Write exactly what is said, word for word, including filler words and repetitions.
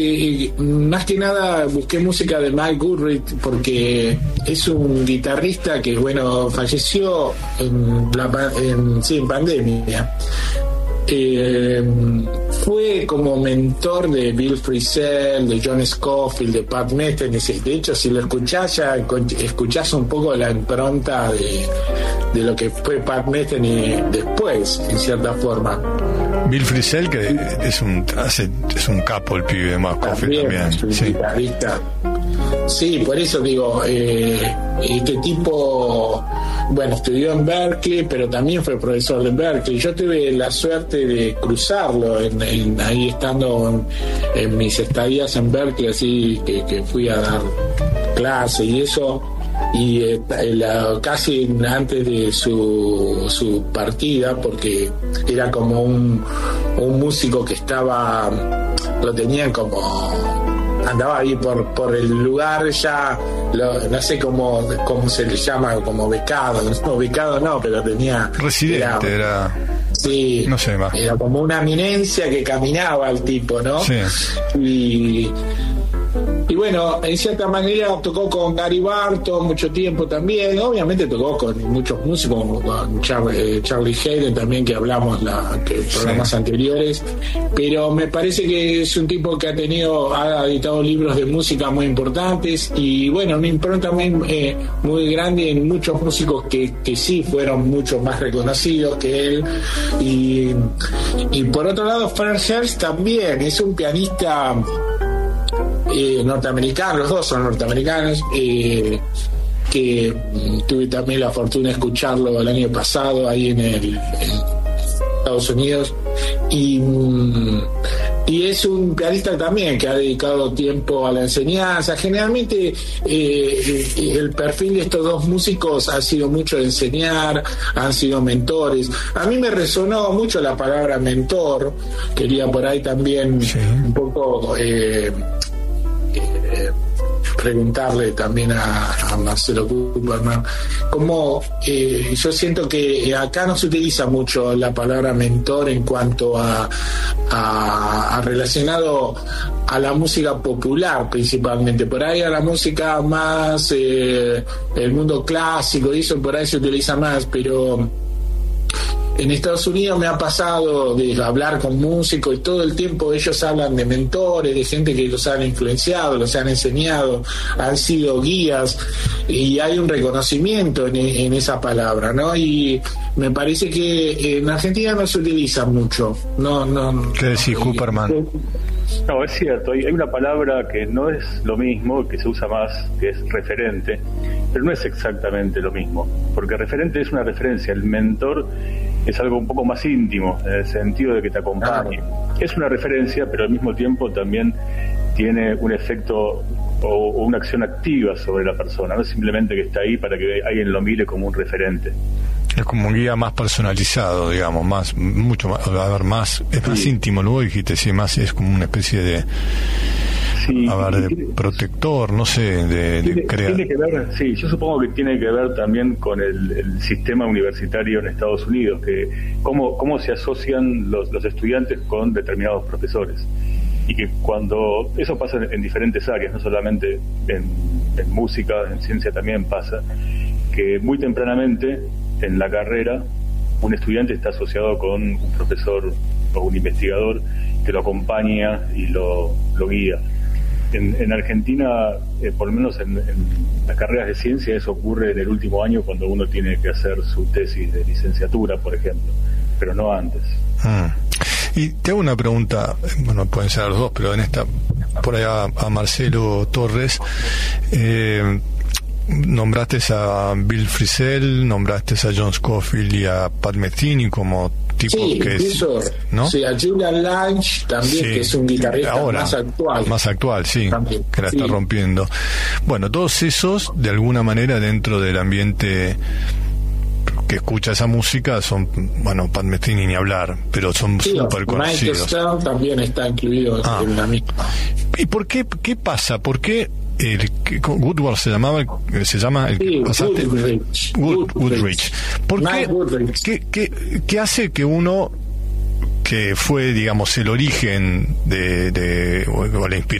eh, más que nada busqué música de Mike Goodrich porque es un guitarrista que, bueno, falleció en, la, en, sí, en pandemia. Eh, fue como mentor de Bill Frisell, de John Scofield, de Pat Metheny. De hecho, si lo escuchás, ya escuchás un poco la impronta de, de lo que fue Pat Metheny después, en cierta forma. Bill Frisell, que es un hace, es un capo el pibe de Scofield también. Es un sí. guitarrista. Sí, por eso digo, eh, este tipo, bueno, estudió en Berkeley, pero también fue profesor de Berkeley. Yo tuve la suerte de cruzarlo en, en, ahí estando en, en mis estadías en Berkeley, así que, que fui a dar clase y eso. Y eh, la, casi antes de su, su partida, porque era como un, un músico que estaba, lo tenían como... andaba ahí por por el lugar ya, lo, no sé cómo cómo se le llama, como becado, no, becado no, pero tenía... Residente, era... era sí, no sé más. Era como una eminencia que caminaba el tipo, ¿no? Sí. Y... Y bueno, en cierta manera tocó con Gary Barton mucho tiempo también. Obviamente tocó con muchos músicos, con Charlie, Charlie Hayden también, que hablamos la, que programas sí. anteriores. Pero me parece que es un tipo que ha tenido, ha editado libros de música muy importantes y bueno, una impronta muy, eh, muy grande en muchos músicos que, que sí fueron mucho más reconocidos que él. Y, y por otro lado, Fred Hearst también es un pianista... Eh, norteamericanos, los dos son norteamericanos, eh, que tuve también la fortuna de escucharlo el año pasado ahí en, el, en Estados Unidos, y, y es un pianista también que ha dedicado tiempo a la enseñanza. Generalmente eh, el perfil de estos dos músicos ha sido mucho de enseñar, han sido mentores. A mí me resonó mucho la palabra mentor, quería por ahí también sí. un poco... Eh, Eh, preguntarle también a, a Marcelo Kupperman cómo eh, yo siento que acá no se utiliza mucho la palabra mentor en cuanto a, a, a relacionado a la música popular principalmente, por ahí a la música más eh, el mundo clásico y eso por ahí se utiliza más, pero en Estados Unidos me ha pasado de hablar con músicos y todo el tiempo ellos hablan de mentores, de gente que los han influenciado, los han enseñado, han sido guías, y hay un reconocimiento en, en esa palabra, ¿no? Y me parece que en Argentina no se utiliza mucho. No, no. ¿Qué decís, Kupperman? No, es cierto, hay una palabra que no es lo mismo, que se usa más, que es referente, pero no es exactamente lo mismo, porque referente es una referencia, el mentor es algo un poco más íntimo, en el sentido de que te acompañe. Ah. Es una referencia, pero al mismo tiempo también tiene un efecto o, o una acción activa sobre la persona, no es simplemente que está ahí para que alguien lo mire como un referente. Es como un guía más personalizado, digamos, más, mucho más, a ver, más, es más sí. íntimo, luego dijiste, sí, más es como una especie de, sí, a ver, de tiene, protector, no sé, de, tiene, de crear. Tiene que ver, sí, yo supongo que tiene que ver también con el, el sistema universitario en Estados Unidos, que cómo, cómo se asocian los, los estudiantes con determinados profesores. Y que cuando, eso pasa en, en diferentes áreas, no solamente en, en música, en ciencia también pasa, que muy tempranamente en la carrera un estudiante está asociado con un profesor o un investigador que lo acompaña y lo, lo guía. En, en Argentina, eh, por lo menos en, en las carreras de ciencia, eso ocurre en el último año cuando uno tiene que hacer su tesis de licenciatura, por ejemplo, pero no antes. Mm. Y te hago una pregunta, bueno, pueden ser los dos, pero en esta, por allá a Marcelo Torres, eh, nombraste a Bill Frisell, nombraste a John Scofield y a Pat Metheny como tipos sí, que incluso, es, ¿no? Sí, a Julian Lange también, sí, que es un guitarrista ahora, más actual. Más actual, sí, también, que la sí. está rompiendo. Bueno, todos esos, de alguna manera, dentro del ambiente que escucha esa música, son, bueno, Pat Metheny ni hablar, pero son sí, súper conocidos. Michael Stern también está incluido ah. en la misma. ¿Y por qué, qué pasa? ¿Por qué el Woodward se llamaba se llama el sí, pasaste Goodrich. Wood, Goodrich. ¿Por qué, Goodrich. ¿qué, qué, qué hace que uno que fue, digamos, el origen de, de o la inspiración